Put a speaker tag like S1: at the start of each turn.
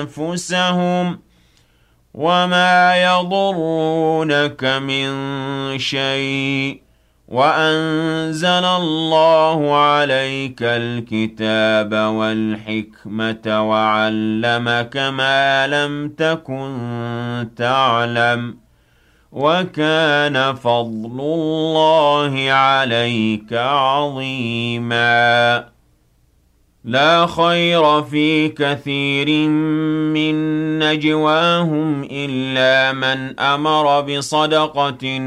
S1: أنفسهم وما يضرونك من شيء وأنزل الله عليك الكتاب والحكمة وعلمك ما لم تكن تعلم وكان فضل الله عليك عظيما لا خير في كثير من نجواهم إلا من أمر بصدقة